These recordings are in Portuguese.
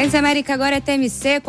Transamérica agora é TMC,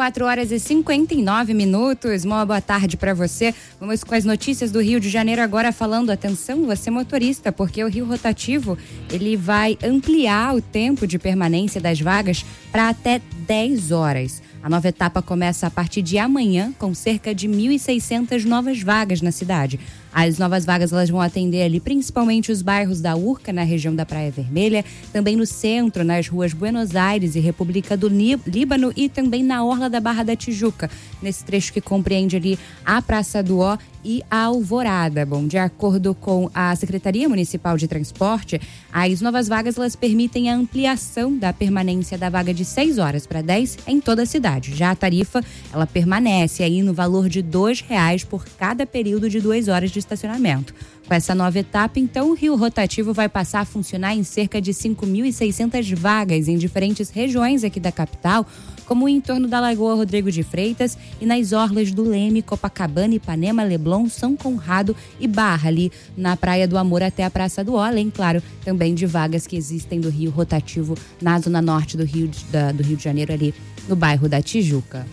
4h59. Uma boa tarde para você. Vamos com as notícias do Rio de Janeiro agora falando, atenção, você motorista, porque o Rio Rotativo, ele vai ampliar o tempo de permanência das vagas para até 10 horas. A nova etapa começa a partir de amanhã, com cerca de 1.600 novas vagas na cidade. As novas vagas elas vão atender ali principalmente os bairros da Urca, na região da Praia Vermelha, também no centro, nas ruas Buenos Aires e República do Líbano e também na orla da Barra da Tijuca, nesse trecho que compreende ali a Praça do Ó e a Alvorada. Bom, de acordo com a Secretaria Municipal de Transporte, as novas vagas elas permitem a ampliação da permanência da vaga de 6 horas para 10 em toda a cidade. Já a tarifa, ela permanece aí no valor de R$2 por cada período de 2 horas de estacionamento. Com essa nova etapa, então, o Rio Rotativo vai passar a funcionar em cerca de 5.600 vagas em diferentes regiões aqui da capital, como o entorno da Lagoa Rodrigo de Freitas e nas orlas do Leme, Copacabana, Ipanema, Leblon, São Conrado e Barra, ali na Praia do Amor até a Praça do Ó, além, claro, também de vagas que existem do Rio Rotativo na zona norte do Rio de Janeiro, ali no bairro da Tijuca.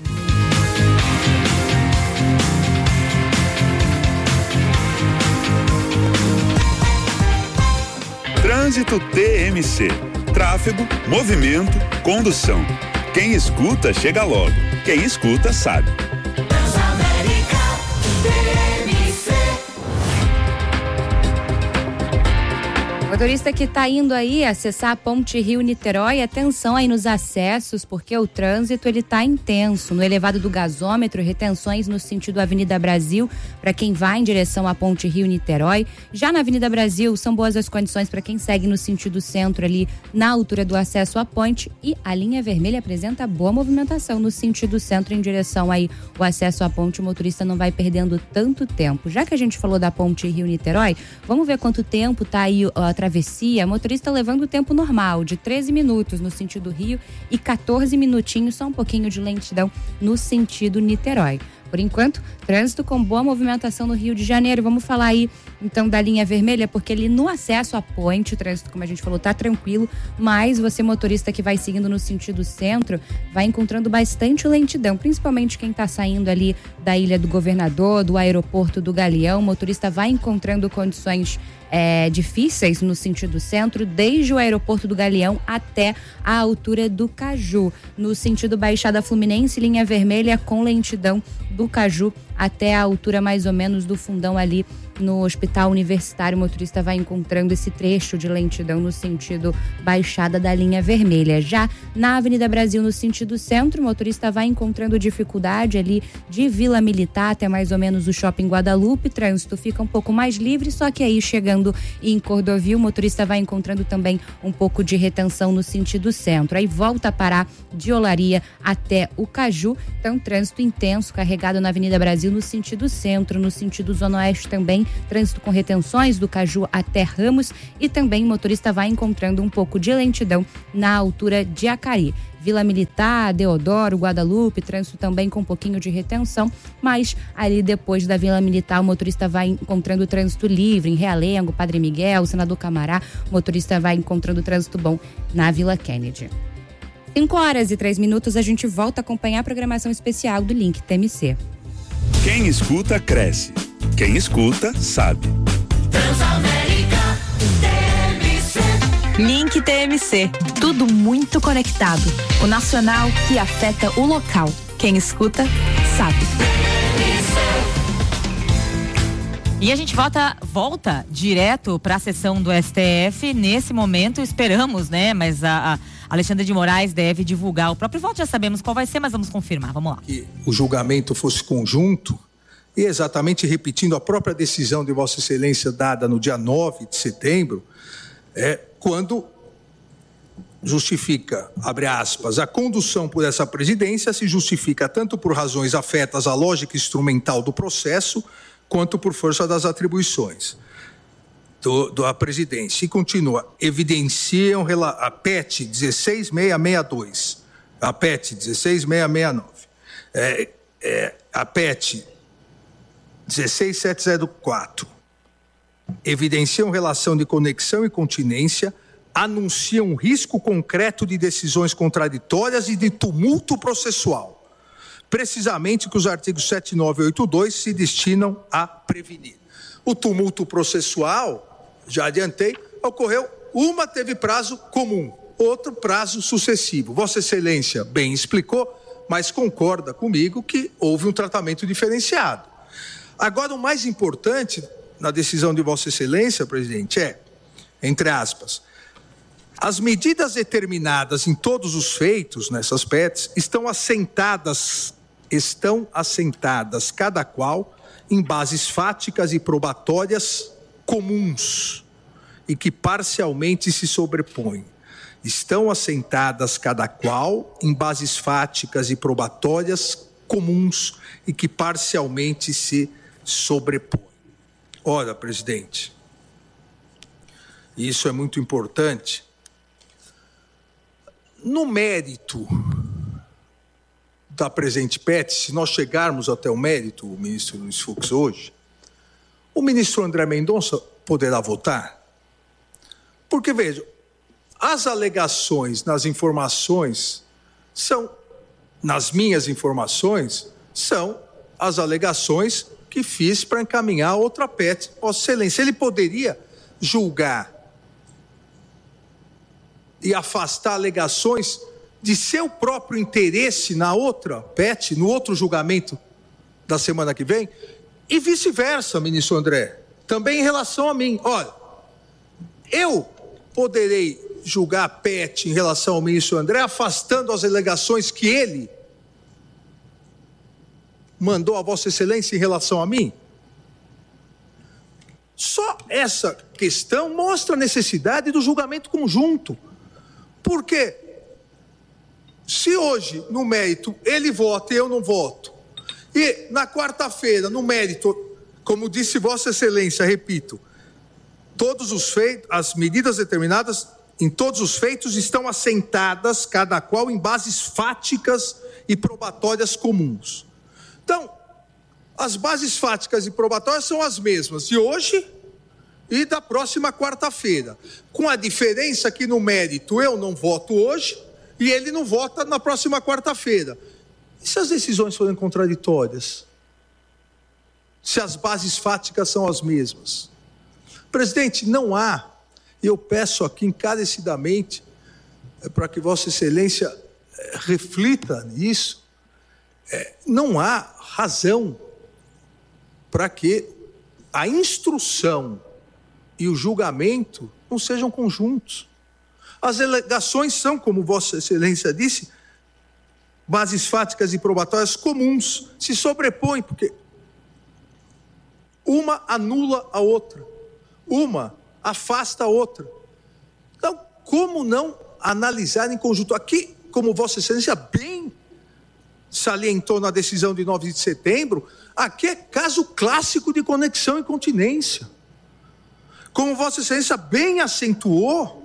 Trânsito TMC. Tráfego, movimento, condução. Quem escuta, chega logo. Quem escuta, sabe. Transamérica TMC. Motorista que está indo aí acessar a Ponte Rio-Niterói, atenção aí nos acessos, porque o trânsito ele está intenso. No elevado do gasômetro, retenções no sentido Avenida Brasil, para quem vai em direção à Ponte Rio-Niterói. Já na Avenida Brasil, são boas as condições para quem segue no sentido centro, ali na altura do acesso à ponte. E a linha vermelha apresenta boa movimentação no sentido centro, em direção aí o acesso à ponte. O motorista não vai perdendo tanto tempo. Já que a gente falou da Ponte Rio-Niterói, vamos ver quanto tempo está aí a travessia. Motorista levando o tempo normal, de 13 minutos no sentido Rio e 14 minutinhos, só um pouquinho de lentidão no sentido Niterói. Por enquanto, trânsito com boa movimentação no Rio de Janeiro. Vamos falar aí, então, da linha vermelha, porque ali no acesso à ponte, o trânsito, como a gente falou, tá tranquilo, mas você, motorista que vai seguindo no sentido centro, vai encontrando bastante lentidão, principalmente quem tá saindo ali da Ilha do Governador, do aeroporto do Galeão. O motorista vai encontrando condições difíceis no sentido centro, desde o aeroporto do Galeão até a altura do Caju. No sentido Baixada Fluminense, linha vermelha com lentidão do Caju até a altura mais ou menos do Fundão, ali no Hospital Universitário. O motorista vai encontrando esse trecho de lentidão no sentido Baixada da linha vermelha. Já na Avenida Brasil, no sentido centro, o motorista vai encontrando dificuldade ali de Vila Militar até mais ou menos o Shopping Guadalupe. Trânsito fica um pouco mais livre, só que aí chegando em Cordovil, o motorista vai encontrando também um pouco de retenção no sentido centro. Aí volta a parar de Olaria até o Caju. Então, trânsito intenso, carregado na Avenida Brasil no sentido centro, no sentido Zona Oeste também, trânsito com retenções do Caju até Ramos, e também o motorista vai encontrando um pouco de lentidão na altura de Acari. Vila Militar, Deodoro, Guadalupe, trânsito também com um pouquinho de retenção, mas ali depois da Vila Militar o motorista vai encontrando trânsito livre em Realengo, Padre Miguel, Senador Camará. O motorista vai encontrando trânsito bom na Vila Kennedy. 5h03, a gente volta a acompanhar a programação especial do Link TMC. Quem escuta, cresce. Quem escuta, sabe. Transamérica TMC. Link TMC. Tudo muito conectado. O nacional que afeta o local. Quem escuta, sabe. E a gente volta direto para a sessão do STF. Nesse momento, esperamos, né? Mas a Alexandre de Moraes deve divulgar o próprio voto. Já sabemos qual vai ser, mas vamos confirmar. Vamos lá. Que o julgamento fosse conjunto e exatamente repetindo a própria decisão de Vossa Excelência dada no dia 9 de setembro, quando justifica, abre aspas, a condução por essa presidência se justifica tanto por razões afetas à lógica instrumental do processo, quanto por força das atribuições da presidência. E continua, evidenciam a PET 16662, a PET 16669, a PET 16704, evidenciam relação de conexão e continência anuncia um risco concreto de decisões contraditórias e de tumulto processual, precisamente que os artigos 79 e 82 se destinam a prevenir. O tumulto processual, já adiantei, ocorreu, uma teve prazo comum, outro prazo sucessivo. Vossa Excelência bem explicou, mas concorda comigo que houve um tratamento diferenciado. Agora, o mais importante na decisão de Vossa Excelência, presidente, é, entre aspas, as medidas determinadas em todos os feitos nessas PETs estão assentadas, cada qual em bases fáticas e probatórias comuns e que parcialmente se sobrepõem. Estão assentadas cada qual em bases fáticas e probatórias comuns e que parcialmente se sobrepõem. Ora, presidente, isso é muito importante. No mérito da presente PET, se nós chegarmos até o mérito, o ministro Luiz Fux hoje, o ministro André Mendonça poderá votar? Porque, veja, as alegações nas informações nas minhas informações, são as alegações que fiz para encaminhar outra PET. Vossa Excelência, ele poderia julgar e afastar alegações de seu próprio interesse na outra PET, no outro julgamento da semana que vem, e vice-versa, ministro André, também em relação a mim. Olha, eu poderei julgar a PET em relação ao ministro André, afastando as alegações que ele mandou a Vossa Excelência em relação a mim? Só essa questão mostra a necessidade do julgamento conjunto. Porque se hoje, no mérito, ele vota e eu não voto, e na quarta-feira, no mérito, como disse Vossa Excelência, repito, todos os feitos, as medidas determinadas em todos os feitos estão assentadas, cada qual em bases fáticas e probatórias comuns. Então, as bases fáticas e probatórias são as mesmas de hoje e da próxima quarta-feira, com a diferença que no mérito eu não voto hoje e ele não vota na próxima quarta-feira. E se as decisões forem contraditórias? Se as bases fáticas são as mesmas? Presidente, não há, e eu peço aqui encarecidamente para que Vossa Excelência reflita nisso, não há razão para que a instrução e o julgamento não sejam conjuntos. As alegações são, como Vossa Excelência disse, bases fáticas e probatórias comuns, se sobrepõem, porque uma anula a outra, uma afasta a outra. Então, como não analisar em conjunto? Aqui, como Vossa Excelência bem salientou na decisão de 9 de setembro, aqui é caso clássico de conexão e continência. Como Vossa Excelência bem acentuou,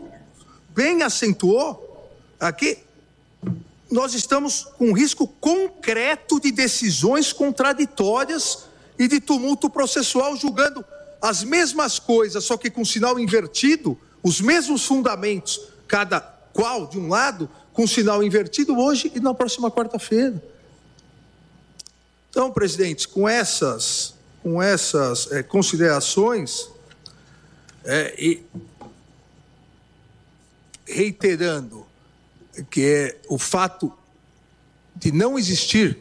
aqui nós estamos com risco concreto de decisões contraditórias e de tumulto processual, julgando as mesmas coisas, só que com sinal invertido, os mesmos fundamentos, cada qual de um lado, com sinal invertido hoje e na próxima quarta-feira. Então, presidente, com essas considerações, e reiterando que é o fato de não existir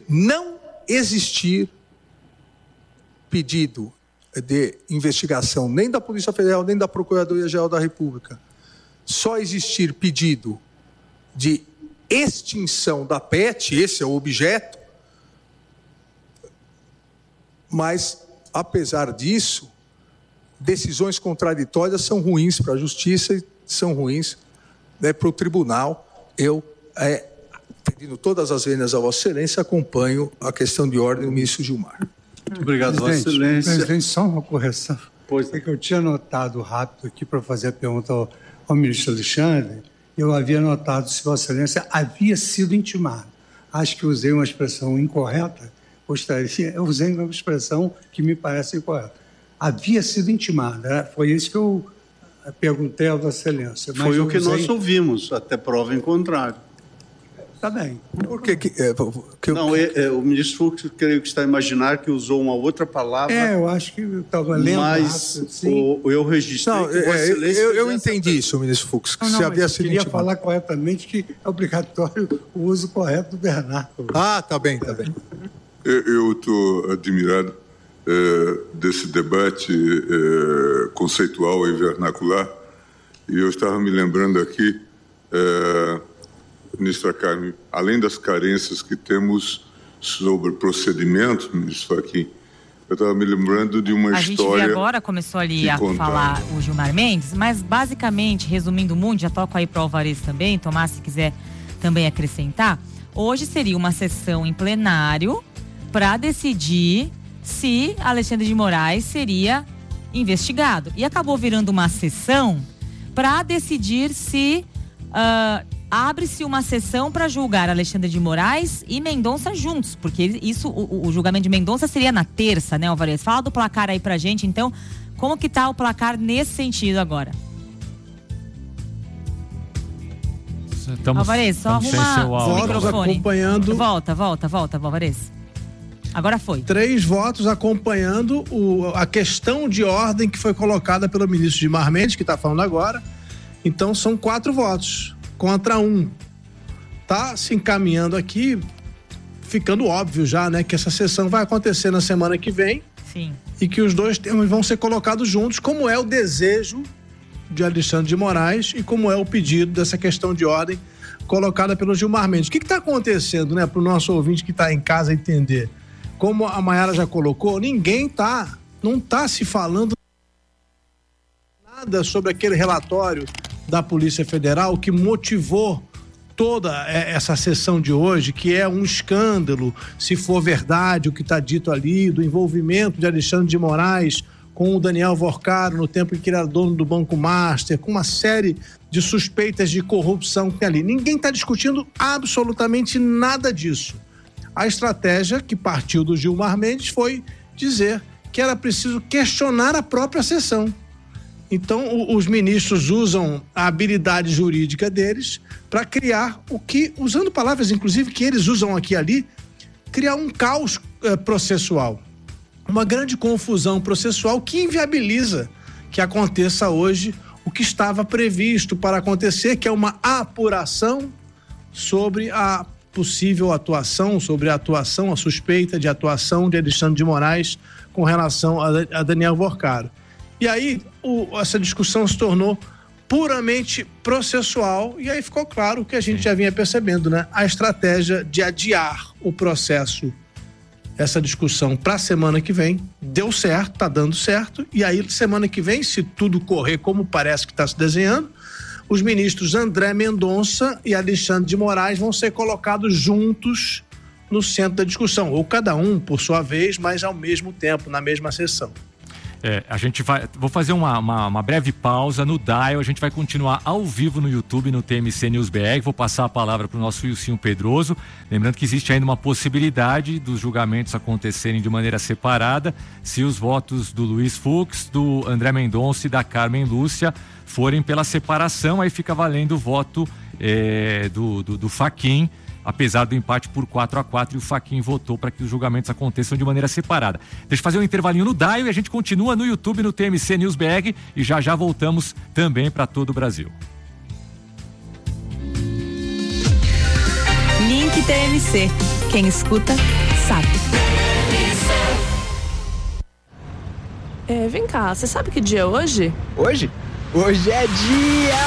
pedido de investigação nem da Polícia Federal, nem da Procuradoria-Geral da República, só existir pedido de extinção da PET, esse é o objeto, mas, apesar disso, decisões contraditórias são ruins para a Justiça e são ruins, para o Tribunal. Eu, pedindo todas as vênias a Vossa Excelência, acompanho a questão de ordem do ministro Gilmar. Muito obrigado, Vossa Excelência. Presidente, só uma correção. Pois é que eu tinha anotado rápido aqui para fazer a pergunta ao ministro Alexandre, eu havia anotado se Vossa Excelência havia sido intimado. Acho que usei uma expressão incorreta, eu usei uma expressão que me parece incorreta. Havia sido intimado, foi isso que eu perguntei a Vossa Excelência. Mas foi o que nós ouvimos, até prova em contrário. Está bem. Por que Não, o ministro Fux, creio que está a imaginar que usou uma outra palavra. Eu acho que eu estava lendo. Mas eu registrei. Não, eu entendi isso, ministro Fux. Que se havia sido queria falar corretamente que é obrigatório o uso correto do vernáculo. Tá bem. Eu estou admirado desse debate conceitual e vernacular. E eu estava me lembrando aqui, ministra Carmen, além das carências que temos sobre procedimentos, ministro Fachin, eu estava me lembrando de uma história... A gente agora começou ali a falar o Gilmar Mendes, mas basicamente, resumindo muito, já toco aí para o Alvarez também, Tomás, se quiser também acrescentar, hoje seria uma sessão em plenário para decidir se Alexandre de Moraes seria investigado. E acabou virando uma sessão para decidir se abre-se uma sessão para julgar Alexandre de Moraes e Mendonça juntos, porque isso, o julgamento de Mendonça seria na terça, né, Alvarez? Fala do placar aí pra gente, então, como que tá o placar nesse sentido agora? Alvarez, só arruma o microfone. Acompanhando... Volta, Alvarez. Agora foi. 3 votos acompanhando a questão de ordem que foi colocada pelo ministro Gilmar Mendes, que está falando agora. Então, são 4 votos contra 1. Tá se encaminhando aqui, ficando óbvio já, né, que essa sessão vai acontecer na semana que vem. Sim. E que os 2 temas vão ser colocados juntos, como é o desejo de Alexandre de Moraes e como é o pedido dessa questão de ordem colocada pelo Gilmar Mendes. O que está acontecendo, né, para o nosso ouvinte que está em casa entender? Como a Mayara já colocou, não tá se falando nada sobre aquele relatório da Polícia Federal que motivou toda essa sessão de hoje, que é um escândalo, se for verdade o que está dito ali, do envolvimento de Alexandre de Moraes com o Daniel Vorcaro no tempo em que ele era dono do Banco Master, com uma série de suspeitas de corrupção que tem ali. Ninguém está discutindo absolutamente nada disso. A estratégia que partiu do Gilmar Mendes foi dizer que era preciso questionar a própria sessão. Então, os ministros usam a habilidade jurídica deles para criar o que, usando palavras, inclusive, que eles usam aqui e ali, criar um caos processual. Uma grande confusão processual que inviabiliza que aconteça hoje o que estava previsto para acontecer, que é uma apuração sobre a possível atuação, a suspeita de atuação de Alexandre de Moraes com relação a Daniel Vorcaro. E aí, essa discussão se tornou puramente processual e aí ficou claro o que a gente já vinha percebendo, né? A estratégia de adiar o processo, essa discussão para a semana que vem, deu certo, tá dando certo, e aí semana que vem, se tudo correr como parece que está se desenhando, os ministros André Mendonça e Alexandre de Moraes vão ser colocados juntos no centro da discussão, ou cada um por sua vez, mas ao mesmo tempo, na mesma sessão. A gente vou fazer uma breve pausa no Dial, a gente vai continuar ao vivo no YouTube, no TMC News BR, vou passar a palavra para o nosso Wilson Pedroso, lembrando que existe ainda uma possibilidade dos julgamentos acontecerem de maneira separada, se os votos do Luiz Fux, do André Mendonça e da Carmen Lúcia forem pela separação, aí fica valendo o voto do Fachin, apesar do empate por 4-4, e o Fachin votou para que os julgamentos aconteçam de maneira separada. Deixa eu fazer um intervalinho no Dial e a gente continua no YouTube, no TMC News BR, e já voltamos também para todo o Brasil. Link TMC. Quem escuta, sabe. Vem cá, você sabe que dia é hoje? Hoje? Hoje é dia